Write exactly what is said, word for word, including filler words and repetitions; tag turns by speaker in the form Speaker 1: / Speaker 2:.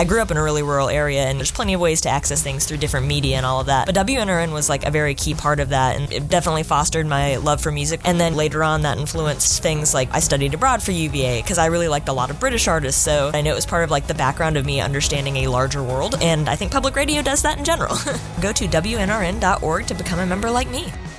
Speaker 1: I grew up in a really rural area, and there's plenty of ways to access things through different media and all of that. But W N R N was like a very key part of that, and it definitely fostered my love for music. And then later on, that influenced things like I studied abroad for U V A because I really liked a lot of British artists, so I know it was part of like the background of me understanding a larger world, and I think public radio does that in general. Go to W N R N dot org to become a member like me.